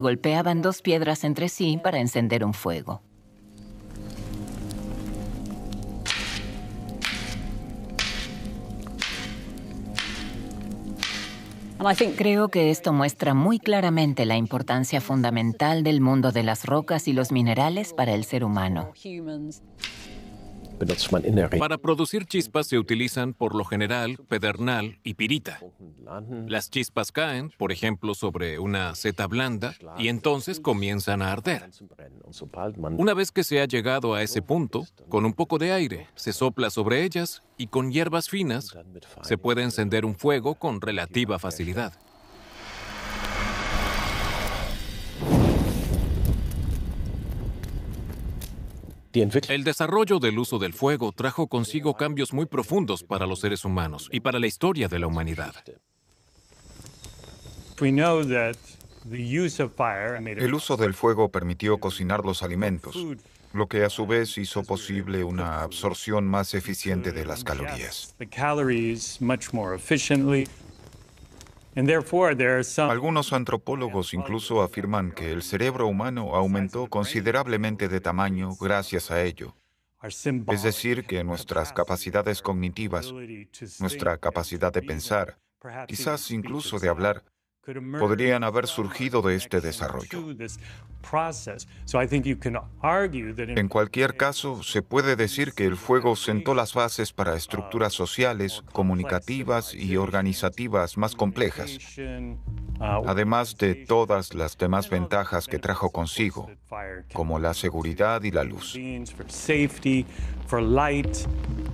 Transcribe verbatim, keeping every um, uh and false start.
Golpeaban dos piedras entre sí para encender un fuego. Creo que esto muestra muy claramente la importancia fundamental del mundo de las rocas y los minerales para el ser humano. Para producir chispas se utilizan, por lo general, pedernal y pirita. Las chispas caen, por ejemplo, sobre una seta blanda y entonces comienzan a arder. Una vez que se ha llegado a ese punto, con un poco de aire, se sopla sobre ellas y con hierbas finas se puede encender un fuego con relativa facilidad. El desarrollo del uso del fuego trajo consigo cambios muy profundos para los seres humanos y para la historia de la humanidad. El uso del fuego permitió cocinar los alimentos, lo que a su vez hizo posible una absorción más eficiente de las calorías. Algunos antropólogos incluso afirman que el cerebro humano aumentó considerablemente de tamaño gracias a ello. Es decir, que nuestras capacidades cognitivas, nuestra capacidad de pensar, quizás incluso de hablar, podrían haber surgido de este desarrollo. En cualquier caso, se puede decir que el fuego sentó las bases para estructuras sociales, comunicativas y organizativas más complejas, además de todas las demás ventajas que trajo consigo, como la seguridad y la luz.